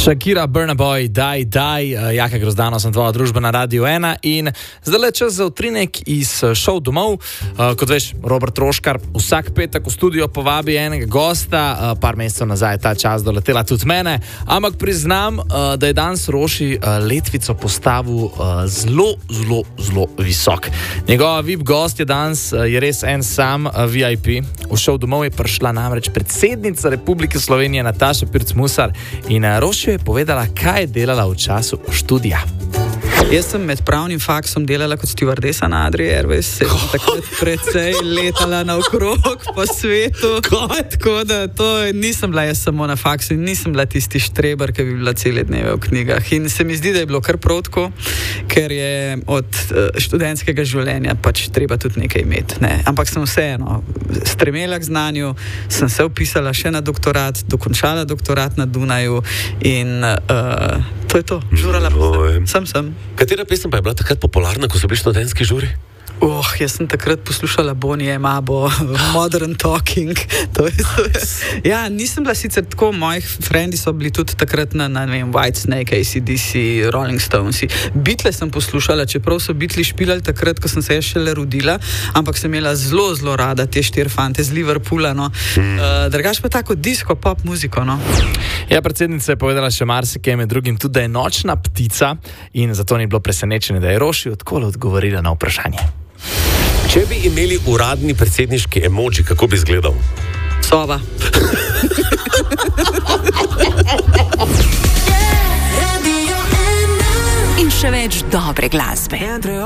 Shakira, Burna Boy, daj, Jaka Grozdano, sem tvoja družba na Radio 1 in zdaj le čas za utrinek iz šov domov. Kot veš, Robert Troškar vsak petek v studio povabi enega gosta, par mesecev nazaj je ta čas doletela tudi mene, ampak priznam, da je danes Roši letvico postavil zelo visok. Njegova VIP gost je danes je res en sam VIP. V šov domov je prišla namreč predsednica Republike Slovenije Nataša Pirc Musar in Roši je povedala, kaj je delala v času študija. Jaz sem med pravnim faksom delala kot stewardesa na Adria Airways, sem takrat precej letala naokrog po svetu, tako da nisem bila jaz samo na faksu in nisem bila tisti štreber, ki bi bila cele dneve v knjigah. In se mi zdi, da je bilo kar prav tako, ker je od študentskega življenja pač treba tudi nekaj imeti. Ne? Ampak sem vseeno stremela k znanju, sem se vpisala še na doktorat, dokončala doktorat na Dunaju in to je to, žurala sem. Katera pesem pa je bila takrat popularna, ko so bili študentski žuri? Jaz sem takrat poslušala Bonnie M. Abo, Modern Talking. Ja, nisem bila sicer tako, moji frendi so bili tudi takrat na Whitesnake, AC/DC, Rolling Stones. Beatles sem poslušala, čeprav so Beatles špilali takrat, ko sem se šele rodila, ampak sem imela zelo rada te 4 fante z Liverpoola, no. Drugač pa tako disco, pop muziko, no. Ja, predsednica je povedala še marsikaj, med drugim tudi, da je nočna ptica in zato ni bilo presenečenje, da je Roši odkole odgovorila na vprašanje. Če bi imeli uradni predsedniški emoji, kako bi izgledal? Sova. In še več dobre glasbe.